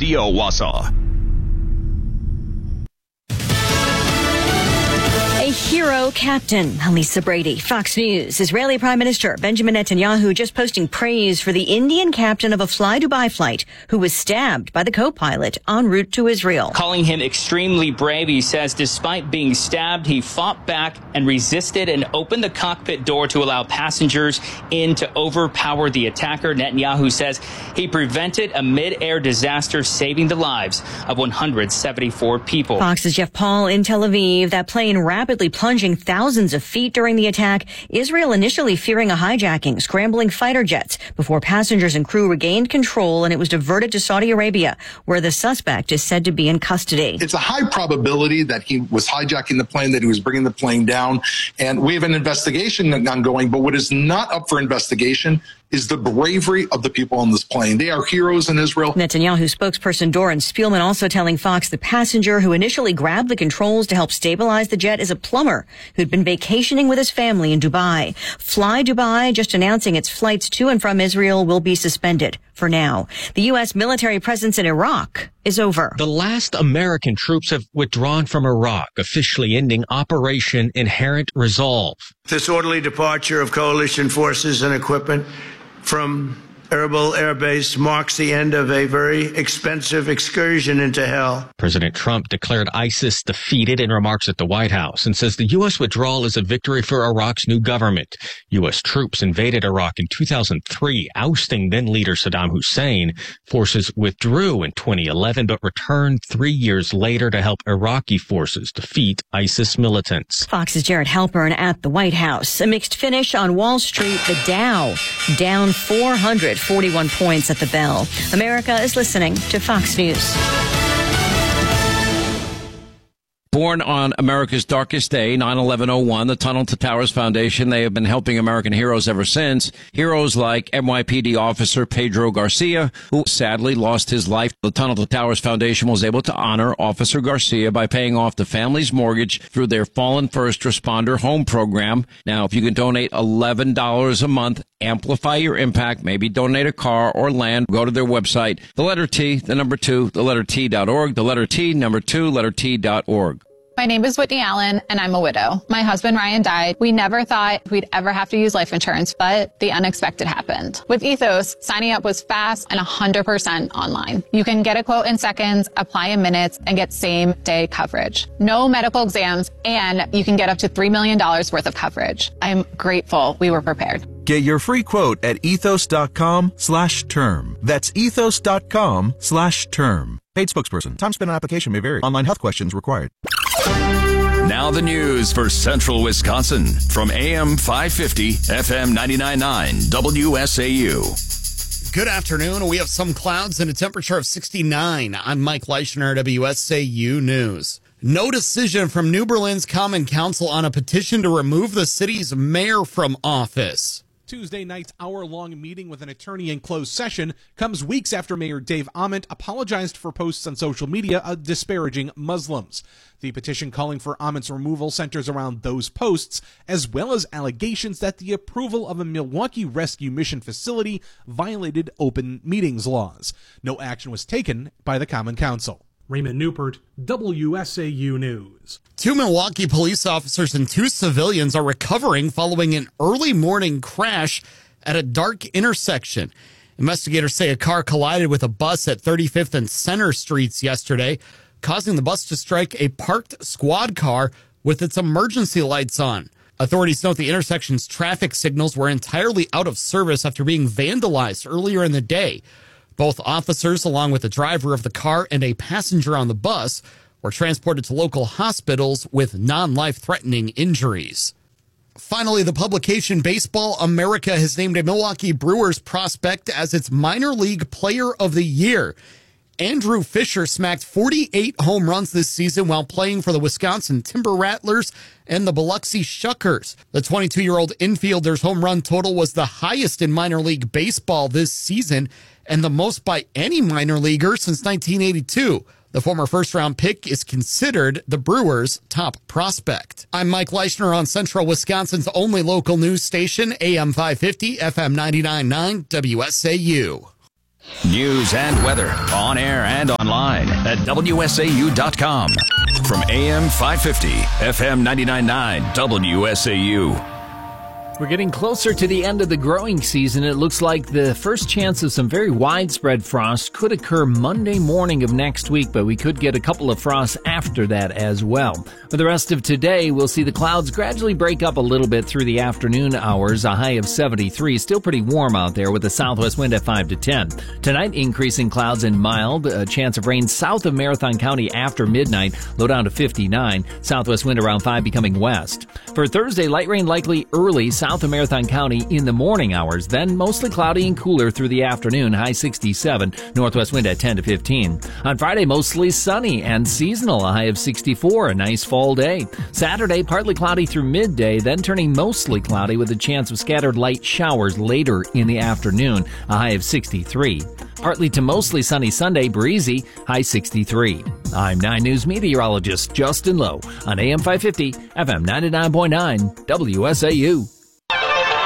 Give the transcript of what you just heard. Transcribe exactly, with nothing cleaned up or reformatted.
Radio Wausau. A hero captain, Lisa Brady, Fox News. Israeli Prime Minister Benjamin Netanyahu just posting praise for the Indian captain of a Fly Dubai flight who was stabbed by the co-pilot en route to Israel. Calling him extremely brave, he says despite being stabbed, he fought back and resisted and opened the cockpit door to allow passengers in to overpower the attacker. Netanyahu says he prevented a mid-air disaster, saving the lives of one hundred seventy-four people. Fox's Jeff Paul in Tel Aviv. That plane rapidly plunging thousands of feet during the attack. Israel initially fearing a hijacking, scrambling fighter jets before passengers and crew regained control, and it was diverted to Saudi Arabia, where the suspect is said to be in custody. It's a high probability that he was hijacking the plane, that he was bringing the plane down, and we have an investigation ongoing, but what is not up for investigation is the bravery of the people on this plane. They are heroes in Israel. Netanyahu spokesperson Doron Spielman also telling Fox the passenger who initially grabbed the controls to help stabilize the jet is a plumber who'd been vacationing with his family in Dubai. Fly Dubai just announcing its flights to and from Israel will be suspended for now. The U S military presence in Iraq is over. The last American troops have withdrawn from Iraq, officially ending Operation Inherent Resolve. This orderly departure of coalition forces and equipment from Erbil Air Base marks the end of a very expensive excursion into hell. President Trump declared ISIS defeated in remarks at the White House and says the U S withdrawal is a victory for Iraq's new government. U S troops invaded Iraq in two thousand three, ousting then-leader Saddam Hussein. Forces withdrew in twenty eleven, but returned three years later to help Iraqi forces defeat ISIS militants. Fox's Jared Halpern at the White House. A mixed finish on Wall Street. The Dow down four hundred forty-one points at the bell. America is listening to Fox News. Born on America's darkest day, nine eleven oh one, the Tunnel to Towers Foundation, they have been helping American heroes ever since. Heroes like N Y P D officer Pedro Garcia, who sadly lost his life. The Tunnel to Towers Foundation was able to honor Officer Garcia by paying off the family's mortgage through their Fallen First Responder Home Program. Now, if you can donate eleven dollars a month, amplify your impact, maybe donate a car or land, go to their website, the letter T, the number two, the letter T dot org, the letter T, number two, letter T dot org. My name is Whitney Allen, and I'm a widow. My husband, Ryan, died. We never thought we'd ever have to use life insurance, but the unexpected happened. With Ethos, signing up was fast and one hundred percent online. You can get a quote in seconds, apply in minutes, and get same-day coverage. No medical exams, and you can get up to three million dollars worth of coverage. I'm grateful we were prepared. Get your free quote at ethos.com slash term. That's ethos.com slash term. Paid spokesperson. Time spent on application may vary. Online health questions required. Now the news for Central Wisconsin from A M five fifty, F M ninety-nine point nine, W S A U. Good afternoon. We have some clouds and a temperature of sixty-nine. I'm Mike Leischner, W S A U News. No decision from New Berlin's Common Council on a petition to remove the city's mayor from office. Tuesday night's hour-long meeting with an attorney in closed session comes weeks after Mayor Dave Ament apologized for posts on social media uh, disparaging Muslims. The petition calling for Ament's removal centers around those posts, as well as allegations that the approval of a Milwaukee Rescue Mission facility violated open meetings laws. No action was taken by the Common Council. Raymond Newport, W S A U News. Two Milwaukee police officers and two civilians are recovering following an early morning crash at a dark intersection. Investigators say a car collided with a bus at thirty-fifth and Center Streets yesterday, causing the bus to strike a parked squad car with its emergency lights on. Authorities note the intersection's traffic signals were entirely out of service after being vandalized earlier in the day. Both officers, along with the driver of the car and a passenger on the bus, were transported to local hospitals with non-life-threatening injuries. Finally, the publication Baseball America has named a Milwaukee Brewers prospect as its minor league player of the year. Andrew Fisher smacked forty-eight home runs this season while playing for the Wisconsin Timber Rattlers and the Biloxi Shuckers. The twenty-two-year-old infielder's home run total was the highest in minor league baseball this season and the most by any minor leaguer since nineteen eighty-two. The former first-round pick is considered the Brewers' top prospect. I'm Mike Leischner on Central Wisconsin's only local news station, A M five fifty, F M ninety-nine point nine, W S A U. News and weather on air and online at W S A U dot com. From A M five fifty, F M ninety-nine point nine, W S A U. We're getting closer to the end of the growing season. It looks like the first chance of some very widespread frost could occur Monday morning of next week, but we could get a couple of frosts after that as well. For the rest of today, we'll see the clouds gradually break up a little bit through the afternoon hours, a high of seventy-three. Still pretty warm out there with a southwest wind at five to ten. Tonight, increasing clouds and mild, a chance of rain south of Marathon County after midnight, low down to fifty-nine. Southwest wind around five becoming west. For Thursday, light rain likely early south of Marathon County in the morning hours, then mostly cloudy and cooler through the afternoon, high sixty-seven, northwest wind at ten to fifteen. On Friday, mostly sunny and seasonal, a high of sixty-four, a nice fall day. Saturday, partly cloudy through midday, then turning mostly cloudy with a chance of scattered light showers later in the afternoon, a high of sixty-three. Partly to mostly sunny Sunday, breezy, high sixty-three. I'm nine News meteorologist Justin Lowe on A M five fifty, F M ninety-nine point nine, W S A U.